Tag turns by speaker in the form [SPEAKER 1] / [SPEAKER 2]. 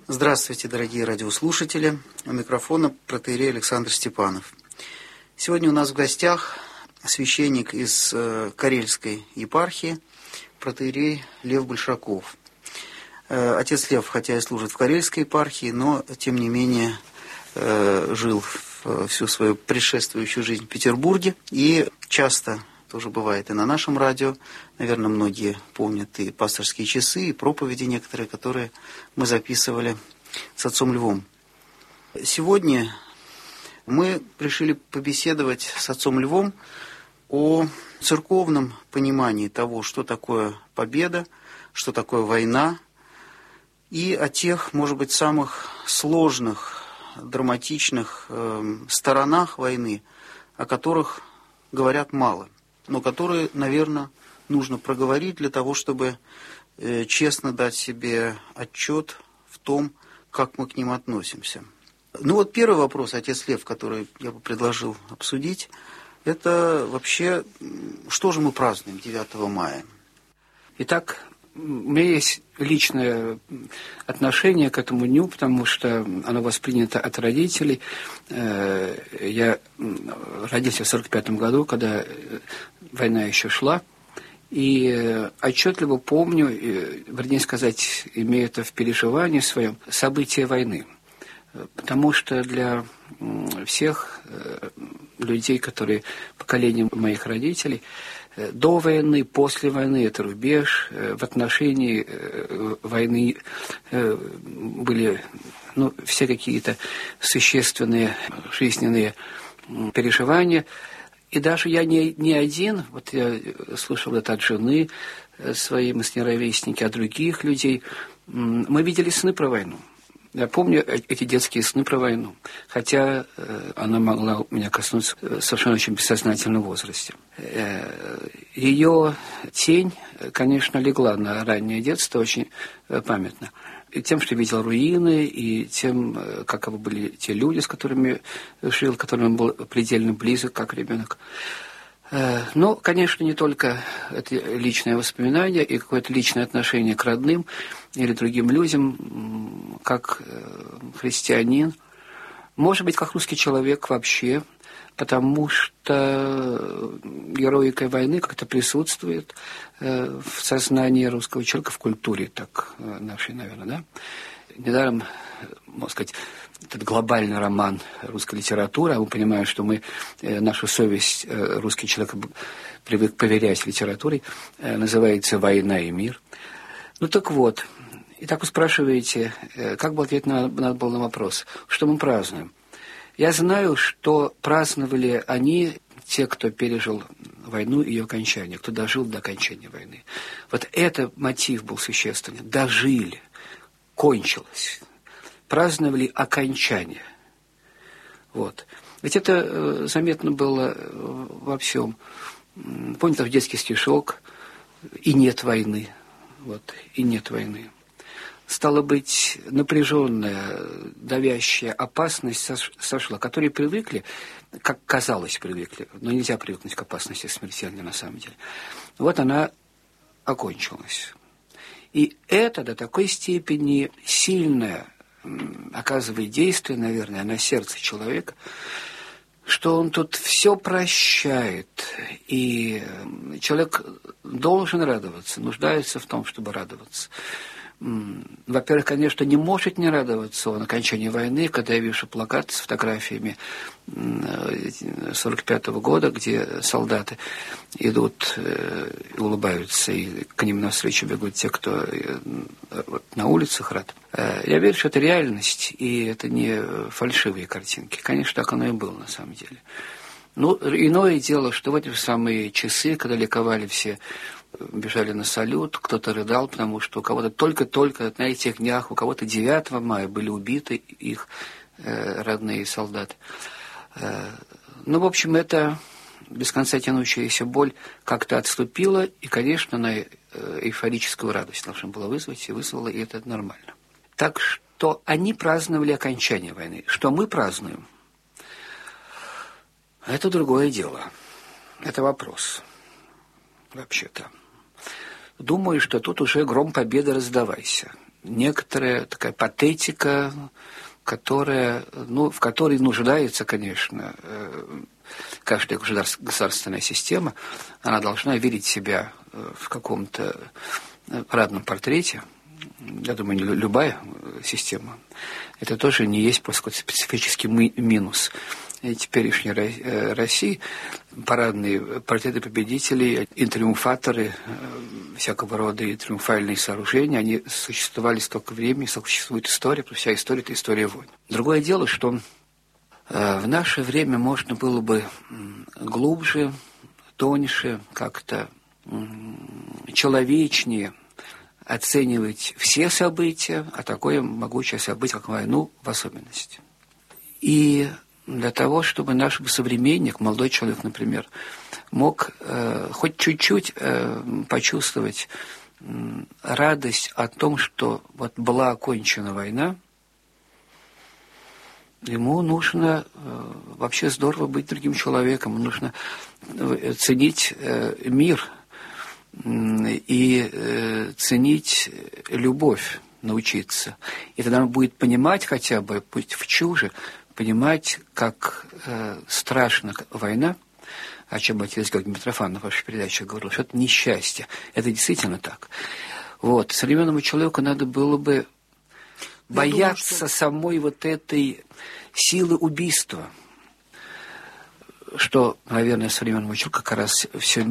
[SPEAKER 1] Здравствуйте, дорогие радиослушатели. У микрофона протоиерей Александр Степанов. Сегодня у нас в гостях священник из Карельской епархии, протоиерей Лев Большаков. Отец Лев, хотя и служит в Карельской епархии, но, тем не менее, жил всю свою предшествующую жизнь в Петербурге и часто, тоже бывает и на нашем радио, наверное, многие помнят и пасторские часы, и проповеди некоторые, которые мы записывали с отцом Львом. Сегодня мы решили побеседовать с отцом Львом о церковном понимании того, что такое победа, что такое война, и о тех, может быть, самых сложных, драматичных сторонах войны, о которых говорят мало, но которые, наверное, нужно проговорить для того, чтобы честно дать себе отчет в том, как мы к ним относимся. Ну вот первый вопрос, отец Лев, который я бы предложил обсудить, это вообще, что же мы празднуем 9 мая?
[SPEAKER 2] Итак, у меня есть личное отношение к этому дню, потому что оно воспринято от родителей. Я родился в 1945 году, когда война еще шла, и отчетливо помню, вернее сказать, имею это в переживании своем, события войны. Потому что для всех людей, которые поколением моих родителей, до войны, после войны, это рубеж. В отношении войны были все какие-то существенные жизненные переживания. И даже я не один, вот я слышал это от жены своей, мы с ней ровесники, от других людей, мы видели сны про войну. Я помню эти детские сны про войну, хотя она могла меня коснуться в совершенно очень бессознательном возрасте. Ее тень, конечно, легла на раннее детство, очень памятно. И тем, что видел руины, и тем, каковы были те люди, с которыми жил, которым был предельно близок, как ребенок. Но, конечно, не только это личное воспоминание и какое-то личное отношение к родным или другим людям, как христианин, может быть, как русский человек вообще, потому что героика войны как-то присутствует в сознании русского человека, в культуре так нашей, наверное, да? Недаром, можно сказать, этот глобальный роман русской литературы, а мы понимаем, что мы, нашу совесть, русский человек привык поверять литературе, называется «Война и мир». Ну так вот, и так вы спрашиваете, как бы ответить надо было на вопрос, что мы празднуем? Я знаю, что праздновали они, те, кто пережил войну и ее окончание, кто дожил до окончания войны. Вот этот мотив был существенный. Дожили, кончилось. Праздновали окончание. Вот. Ведь это заметно было во всем. Помните, в детский стишок «И нет войны». Вот, «И нет войны». Стало быть, напряженная, давящая опасность сошла, которые привыкли, как казалось, привыкли, но нельзя привыкнуть к опасности смертельной на самом деле. Вот она окончилась. И это до такой степени сильное оказывает действие, наверное, на сердце человека, что он тут все прощает, и человек должен радоваться, нуждается в том, чтобы радоваться. Во-первых, конечно, не может не радоваться он окончании войны, когда я вижу плакат с фотографиями 1945 года, где солдаты идут и улыбаются, и к ним навстречу бегут те, кто на улицах рад. Я верю, что это реальность, и это не фальшивые картинки. Конечно, так оно и было на самом деле. Ну, иное дело, что в эти же самые часы, когда ликовали все, бежали на салют, кто-то рыдал, потому что у кого-то только-только на этих днях, у кого-то 9 мая были убиты их родные солдаты. Ну, в общем, это без конца тянущаяся боль как-то отступила, и, конечно, она эйфорическую радость должна была вызвать, и вызвала, и это нормально. Так что они праздновали окончание войны. Что мы празднуем? Это другое дело. Это вопрос. Вообще-то. Думаю, что тут уже гром победы раздавайся. некоторая такая патетика, в которой нуждается, конечно, каждая государственная система. Она должна видеть себя в каком-то парадном портрете. Я думаю, любая система. Это тоже не есть просто какой-то специфический минус. И теперешней России парадные портреты победителей, и триумфаторы, всякого рода и триумфальные сооружения, они существовали столько времени, сколько существует история, потому что вся история – это история войн. Другое дело, что в наше время можно было бы глубже, тоньше, как-то человечнее оценивать все события, а такое могучее событие, как войну, в особенности. И для того, чтобы наш современник, молодой человек, например, мог хоть чуть-чуть почувствовать радость о том, что вот была окончена война, ему нужно вообще здорово быть другим человеком, ему нужно ценить мир и ценить любовь, научиться. И тогда он будет понимать хотя бы, пусть в чуже, понимать, как страшна война, о чем отец Георгий Митрофанов в вашей передаче говорил, что это несчастье. Это действительно так. Вот. Современному человеку надо было бы бояться самой вот этой силы убийства, что, наверное, современному человеку как раз все